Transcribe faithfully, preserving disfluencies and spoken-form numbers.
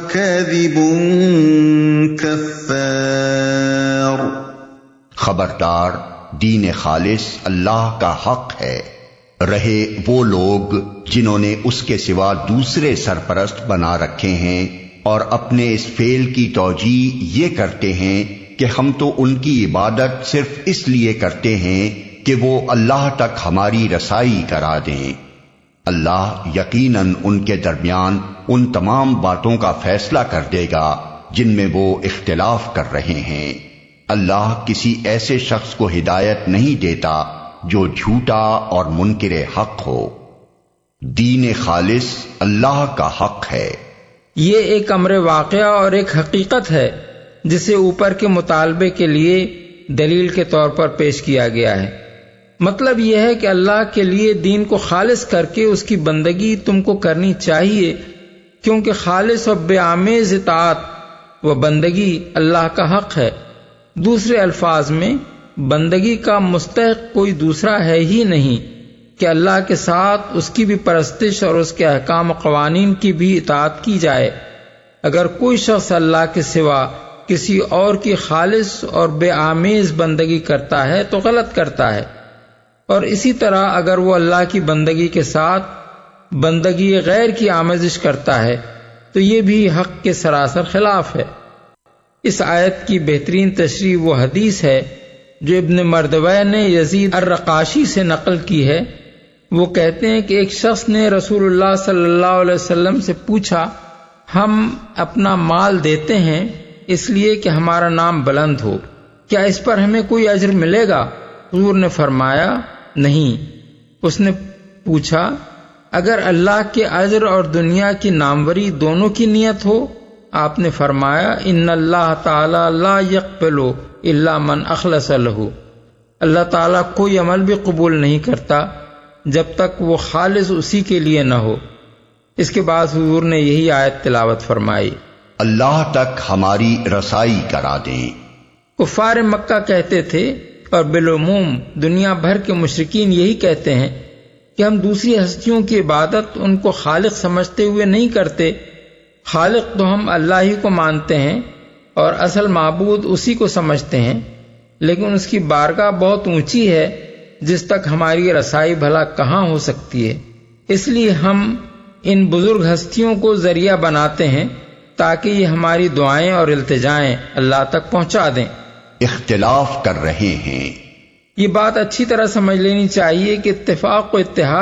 كاذب كفار۔ خبردار، دین خالص اللہ کا حق ہے، رہے وہ لوگ جنہوں نے اس کے سوا دوسرے سرپرست بنا رکھے ہیں اور اپنے اس فعل کی توجیہ یہ کرتے ہیں کہ ہم تو ان کی عبادت صرف اس لیے کرتے ہیں کہ وہ اللہ تک ہماری رسائی کرا دیں۔ اللہ یقیناً ان کے درمیان ان تمام باتوں کا فیصلہ کر دے گا جن میں وہ اختلاف کر رہے ہیں۔ اللہ کسی ایسے شخص کو ہدایت نہیں دیتا جو جھوٹا اور منکر حق ہو۔ دین خالص اللہ کا حق ہے۔ یہ ایک امر واقعہ اور ایک حقیقت ہے جسے اوپر کے مطالبے کے لیے دلیل کے طور پر پیش کیا گیا ہے۔ مطلب یہ ہے کہ اللہ کے لیے دین کو خالص کر کے اس کی بندگی تم کو کرنی چاہیے، کیونکہ خالص اور بے آمیز اطاعت و بندگی اللہ کا حق ہے۔ دوسرے الفاظ میں بندگی کا مستحق کوئی دوسرا ہے ہی نہیں کہ اللہ کے ساتھ اس کی بھی پرستش اور اس کے احکام و قوانین کی بھی اطاعت کی جائے۔ اگر کوئی شخص اللہ کے سوا کسی اور کی خالص اور بے آمیز بندگی کرتا ہے تو غلط کرتا ہے، اور اسی طرح اگر وہ اللہ کی بندگی کے ساتھ بندگی غیر کی آمیزش کرتا ہے تو یہ بھی حق کے سراسر خلاف ہے۔ اس آیت کی بہترین تشریح وہ حدیث ہے جو ابن مردویہ نے یزید الرقاشی سے نقل کی ہے۔ وہ کہتے ہیں کہ ایک شخص نے رسول اللہ صلی اللہ علیہ وسلم سے پوچھا، ہم اپنا مال دیتے ہیں اس لیے کہ ہمارا نام بلند ہو، کیا اس پر ہمیں کوئی اجر ملے گا؟ حضور نے فرمایا نہیں۔ اس نے پوچھا، اگر اللہ کے اجر اور دنیا کی ناموری دونوں کی نیت ہو؟ آپ نے فرمایا، ان اللہ تعالی لا یقبل الا من اخلص لہ، اللہ تعالیٰ کوئی عمل بھی قبول نہیں کرتا جب تک وہ خالص اسی کے لیے نہ ہو۔ اس کے بعد حضور نے یہی آیت تلاوت فرمائی، اللہ تک ہماری رسائی کرا دیں۔ کفار مکہ کہتے تھے اور بالعموم دنیا بھر کے مشرکین یہی کہتے ہیں کہ ہم دوسری ہستیوں کی عبادت ان کو خالق سمجھتے ہوئے نہیں کرتے۔ خالق تو ہم اللہ ہی کو مانتے ہیں اور اصل معبود اسی کو سمجھتے ہیں، لیکن اس کی بارگاہ بہت اونچی ہے جس تک ہماری رسائی بھلا کہاں ہو سکتی ہے۔ اس لیے ہم ان بزرگ ہستیوں کو ذریعہ بناتے ہیں تاکہ یہ ہماری دعائیں اور التجائیں اللہ تک پہنچا دیں۔ اختلاف کر رہے ہیں، یہ بات اچھی طرح سمجھ لینی چاہیے کہ اتفاق و اتحاد